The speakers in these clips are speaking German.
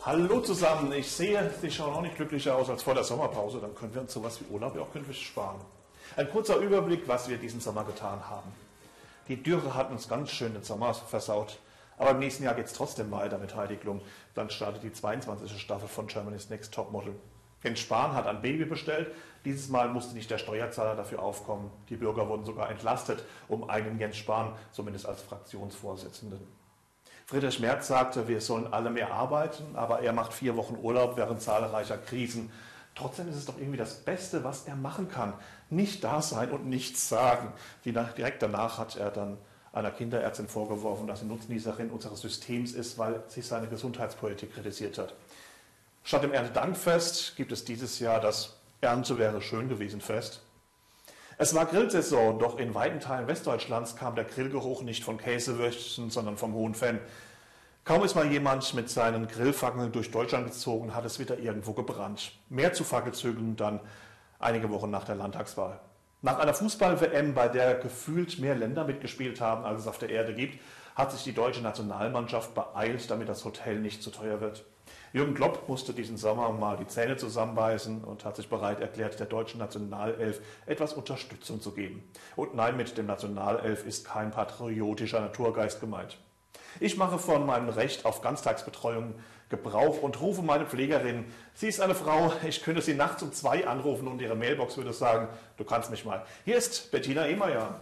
Hallo zusammen, ich sehe, Sie schauen auch nicht glücklicher aus als vor der Sommerpause, dann können wir uns sowas wie Urlaub ja auch künftig sparen. Ein kurzer Überblick, was wir diesen Sommer getan haben. Die Dürre hat uns ganz schön den Sommer versaut, aber im nächsten Jahr geht es trotzdem weiter mit Heidi Klum. Dann startet die 22. Staffel von Germany's Next Topmodel. Jens Spahn hat ein Baby bestellt, dieses Mal musste nicht der Steuerzahler dafür aufkommen. Die Bürger wurden sogar entlastet, um einen Jens Spahn, zumindest als Fraktionsvorsitzenden. Friedrich Merz sagte, wir sollen alle mehr arbeiten, aber er macht 4 Wochen Urlaub während zahlreicher Krisen. Trotzdem ist es doch irgendwie das Beste, was er machen kann. Nicht da sein und nichts sagen. Direkt danach hat er dann einer Kinderärztin vorgeworfen, dass sie Nutznießerin unseres Systems ist, weil sie seine Gesundheitspolitik kritisiert hat. Statt dem Erntedankfest gibt es dieses Jahr das Ernte wäre schön gewesen Fest. Es war Grillsaison, doch in weiten Teilen Westdeutschlands kam der Grillgeruch nicht von Käsewürstchen, sondern vom Hohen Venn. Kaum ist mal jemand mit seinen Grillfackeln durch Deutschland gezogen, hat es wieder irgendwo gebrannt. Mehr zu Fackelzügen dann einige Wochen nach der Landtagswahl. Nach einer Fußball-WM, bei der gefühlt mehr Länder mitgespielt haben, als es auf der Erde gibt, hat sich die deutsche Nationalmannschaft beeilt, damit das Hotel nicht zu teuer wird. Jürgen Klopp musste diesen Sommer mal die Zähne zusammenbeißen und hat sich bereit erklärt, der deutschen Nationalelf etwas Unterstützung zu geben. Und nein, mit dem Nationalelf ist kein patriotischer Naturgeist gemeint. Ich mache von meinem Recht auf Ganztagsbetreuung Gebrauch und rufe meine Pflegerin. Sie ist eine Frau, ich könnte sie nachts um 2 anrufen und ihre Mailbox würde sagen, du kannst mich mal. Hier ist Bettina Ehmeier.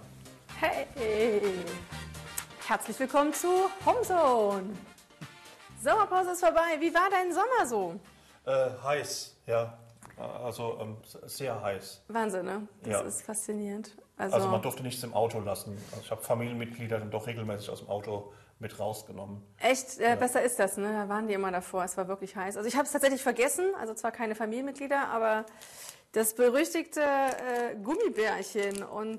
Hey, herzlich willkommen zu Homezone. Sommerpause ist vorbei. Wie war dein Sommer so? Heiß, ja. Also sehr heiß. Wahnsinn, ne? Das ist faszinierend. Also man durfte nichts im Auto lassen. Also ich habe Familienmitglieder dann doch regelmäßig aus dem Auto mit rausgenommen. Echt? Besser ist das, ne? Da waren die immer davor. Es war wirklich heiß. Also ich habe es tatsächlich vergessen. Also zwar keine Familienmitglieder, aber das berüchtigte Gummibärchen. Und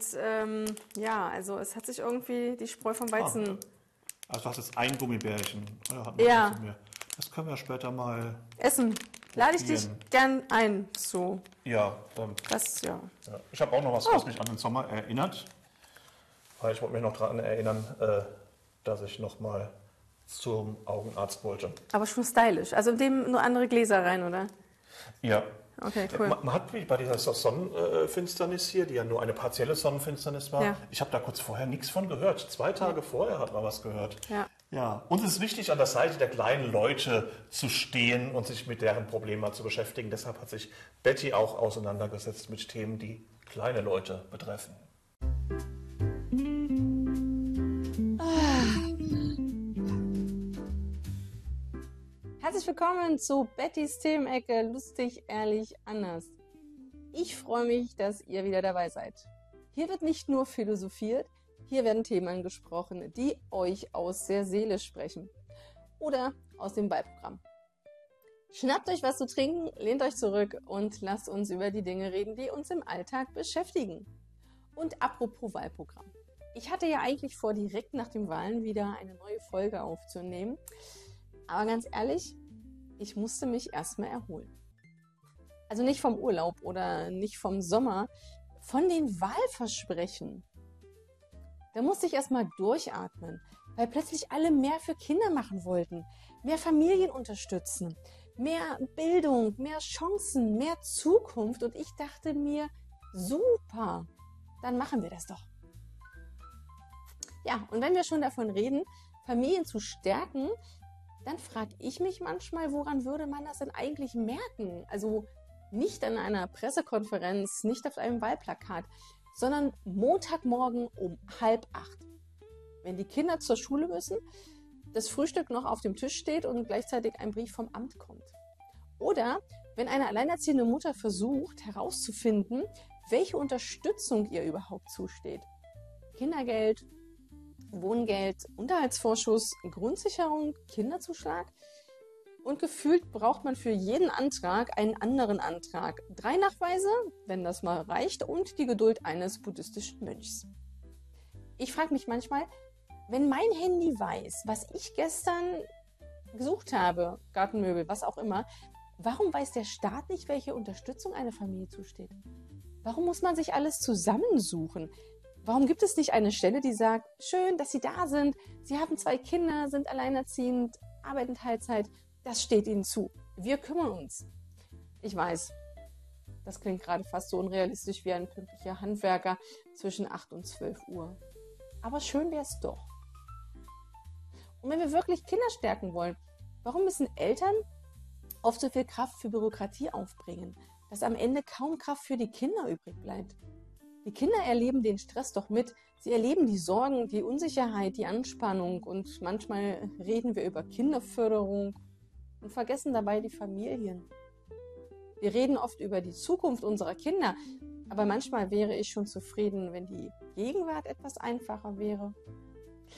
ja, also es hat sich irgendwie die Spreu vom Weizen... Also du hast jetzt ein Gummibärchen. Ja. Das können wir später mal essen. Lade ich dich gern ein zu. Ja. Das, ja. Ich habe auch noch was mich an den Sommer erinnert. Weil ich wollte mich noch daran erinnern, dass ich noch mal zum Augenarzt wollte. Aber schon stylisch. Also in dem nur andere Gläser rein, oder? Ja. Okay, cool. Man hat bei dieser Sonnenfinsternis hier, die ja nur eine partielle Sonnenfinsternis war, ich habe da kurz vorher nichts von gehört. 2 Tage vorher hat man was gehört. Ja. Ja. Uns ist wichtig, an der Seite der kleinen Leute zu stehen und sich mit deren Problemen mal zu beschäftigen. Deshalb hat sich Betty auch auseinandergesetzt mit Themen, die kleine Leute betreffen. Herzlich willkommen zu Bettys Themenecke, lustig, ehrlich, anders. Ich freue mich, dass ihr wieder dabei seid. Hier wird nicht nur philosophiert, hier werden Themen angesprochen, die euch aus der Seele sprechen. Oder aus dem Wahlprogramm. Schnappt euch was zu trinken, lehnt euch zurück und lasst uns über die Dinge reden, die uns im Alltag beschäftigen. Und apropos Wahlprogramm. Ich hatte ja eigentlich vor, direkt nach den Wahlen wieder eine neue Folge aufzunehmen. Aber ganz ehrlich, ich musste mich erstmal erholen. Also nicht vom Urlaub oder nicht vom Sommer, von den Wahlversprechen. Da musste ich erstmal durchatmen, weil plötzlich alle mehr für Kinder machen wollten, mehr Familien unterstützen, mehr Bildung, mehr Chancen, mehr Zukunft. Und ich dachte mir, super, dann machen wir das doch. Ja, und wenn wir schon davon reden, Familien zu stärken, dann frage ich mich manchmal, woran würde man das denn eigentlich merken? Also nicht an einer Pressekonferenz, nicht auf einem Wahlplakat, sondern Montagmorgen um 7:30. Wenn die Kinder zur Schule müssen, das Frühstück noch auf dem Tisch steht und gleichzeitig ein Brief vom Amt kommt. Oder wenn eine alleinerziehende Mutter versucht herauszufinden, welche Unterstützung ihr überhaupt zusteht. Kindergeld, Wohngeld, Unterhaltsvorschuss, Grundsicherung, Kinderzuschlag. Und gefühlt braucht man für jeden Antrag einen anderen Antrag. 3 Nachweise, wenn das mal reicht, und die Geduld eines buddhistischen Mönchs. Ich frage mich manchmal, wenn mein Handy weiß, was ich gestern gesucht habe, Gartenmöbel, was auch immer, warum weiß der Staat nicht, welche Unterstützung einer Familie zusteht? Warum muss man sich alles zusammensuchen? Warum gibt es nicht eine Stelle, die sagt, schön, dass Sie da sind, Sie haben 2 Kinder, sind alleinerziehend, arbeiten Teilzeit Das steht ihnen zu. Wir kümmern uns. Ich weiß, das klingt gerade fast so unrealistisch wie ein pünktlicher Handwerker zwischen 8 und 12 Uhr. Aber schön wäre es doch. Und wenn wir wirklich Kinder stärken wollen, warum müssen Eltern oft so viel Kraft für Bürokratie aufbringen, dass am Ende kaum Kraft für die Kinder übrig bleibt? Die Kinder erleben den Stress doch mit. Sie erleben die Sorgen, die Unsicherheit, die Anspannung und manchmal reden wir über Kinderförderung und vergessen dabei die Familien. Wir reden oft über die Zukunft unserer Kinder, aber manchmal wäre ich schon zufrieden, wenn die Gegenwart etwas einfacher wäre.